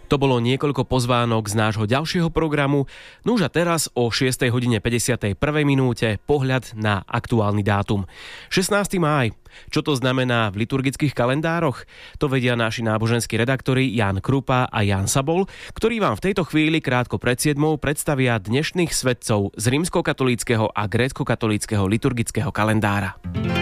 To bolo niekoľko pozvánok z nášho ďalšieho programu. Nuž a teraz o 6:51 minúte pohľad na aktuálny dátum. 16. máj. Čo to znamená v liturgických kalendároch? To vedia naši náboženskí redaktori Ján Krupa a Ján Sabol, ktorí vám v tejto chvíli krátko pred 7 predstavia dnešných svedcov z rímskokatolíckeho a gréckokatolíckeho liturgického kalendára.